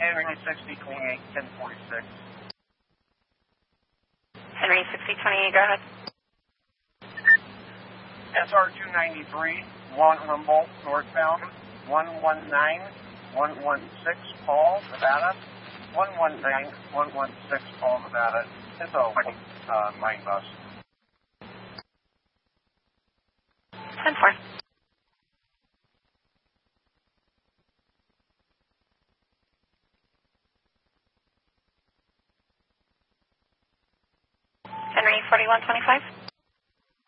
Henry 6028, 1046. Henry 6028, go ahead. SR 293, 1 Humboldt, northbound, 119116, Paul, Nevada. 119116, Paul, Nevada. It's a mine bus. 10-4. Henry 4125.